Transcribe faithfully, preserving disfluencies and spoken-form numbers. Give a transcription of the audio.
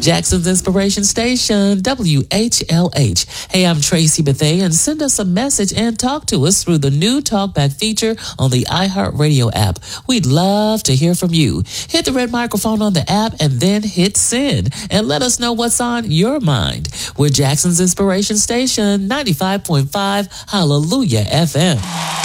Jackson's Inspiration Station, W H L H. Hey, I'm Tracy Bethea, and send us a message and talk to us through the new Talkback feature on the iHeartRadio app. We'd love to hear from you. Hit the red microphone on the app and then hit send and let us know what's on your mind. We're Jackson's Inspiration Station, ninety-five point five Hallelujah F M.